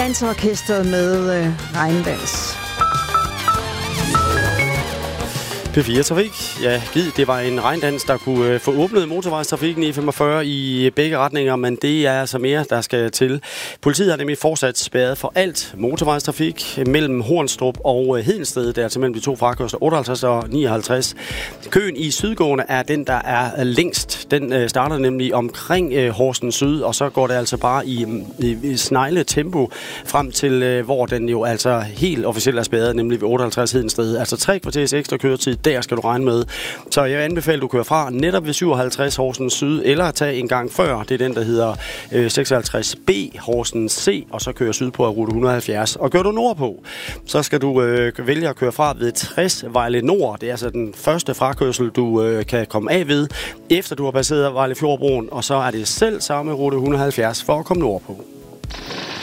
Danseorkestret med regndans. P4 Trafik. Ja, det var en regndans, der kunne få åbnet motorvejstrafikken i 45 i begge retninger, men det er altså mere, der skal til. Politiet har nemlig fortsat spærret for alt motorvejstrafik mellem Hornstrup og Hedensted, der er altså mellem de to frakørsler 58 og 59. Køen i sydgående er den, der er længst. Den starter nemlig omkring Horsens Syd, og så går det altså bare i snegle tempo frem til, hvor den jo altså helt officielt er spærret, nemlig ved 58 Hedensted. Altså 3 kvarters ekstra køretid. Der skal du regne med. Så jeg anbefaler, at du kører fra netop ved 57 Horsens Syd, eller tage en gang før. Det er den, der hedder 56B Horsens C, og så kører syd på rute 170. Og kører du nordpå, så skal du vælge at køre fra ved 60 Vejle Nord. Det er altså den første frakørsel, du kan komme af ved, efter du har passeret Vejle Fjordbroen, og så er det selv samme rute 170 for at komme nordpå.